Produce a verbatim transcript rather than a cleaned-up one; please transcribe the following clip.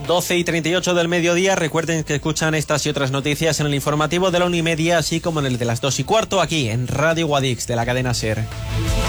doce y treinta y ocho del mediodía. Recuerden que escuchan estas y otras noticias en el informativo de la una y media, así como en el de las dos y cuarto, aquí en Radio Guadix de la cadena SER.